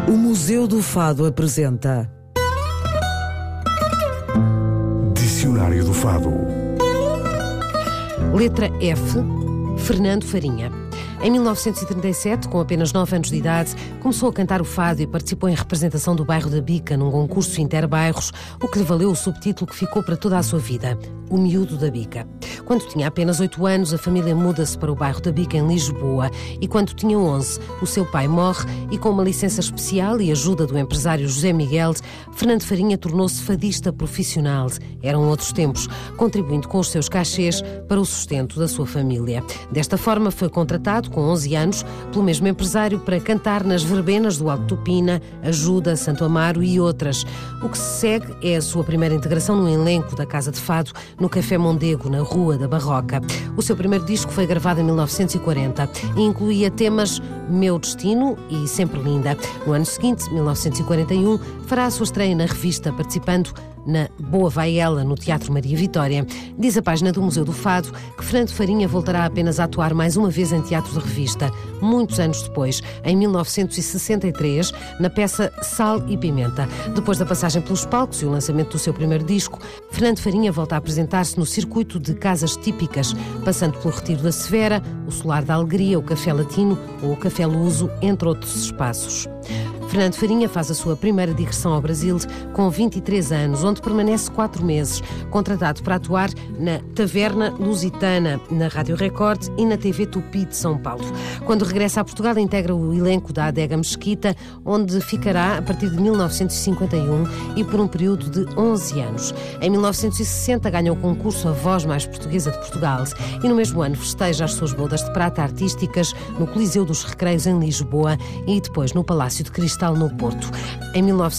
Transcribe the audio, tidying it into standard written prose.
O Museu do Fado apresenta Dicionário do Fado. Letra F. Fernando Farinha. Em 1937, com apenas 9 anos de idade, começou a cantar o fado e participou em representação do bairro da Bica num concurso interbairros, o que lhe valeu o subtítulo que ficou para toda a sua vida, O Miúdo da Bica. Quando tinha apenas 8 anos, a família muda-se para o bairro da Bica, em Lisboa, e quando tinha 11, o seu pai morre e, com uma licença especial e ajuda do empresário José Miguel, Fernando Farinha tornou-se fadista profissional. Eram outros tempos, contribuindo com os seus cachês para o sustento da sua família. Desta forma, foi contratado, com 11 anos, pelo mesmo empresário para cantar nas verbenas do Alto Tupina, Ajuda, Santo Amaro e outras. O que se segue é a sua primeira integração no elenco da Casa de Fado, no Café Mondego, na Rua da Barroca. O seu primeiro disco foi gravado em 1940 e incluía temas Meu Destino e Sempre Linda. No ano seguinte, 1941, fará a sua estreia na revista, participando na Boa Vai Ela, no Teatro Maria Vitória. Diz a página do Museu do Fado que Fernando Farinha voltará apenas a atuar mais uma vez em teatro de revista, muitos anos depois, em 1963, na peça Sal e Pimenta. Depois da passagem pelos palcos e o lançamento do seu primeiro disco, Fernando Farinha volta a apresentar-se no circuito de casas típicas, passando pelo Retiro da Severa, o Solar da Alegria, o Café Latino ou o Café Luso, entre outros espaços. Fernando Farinha faz a sua primeira digressão ao Brasil com 23 anos, onde permanece 4 meses, contratado para atuar na Taverna Lusitana, na Rádio Record e na TV Tupi de São Paulo. Quando regressa a Portugal, integra o elenco da Adega Mesquita, onde ficará a partir de 1951 e por um período de 11 anos. Em 1960 ganha o concurso A Voz Mais Portuguesa de Portugal e no mesmo ano festeja as suas bodas de prata artísticas no Coliseu dos Recreios em Lisboa e depois no Palácio de Cristal no Porto. Em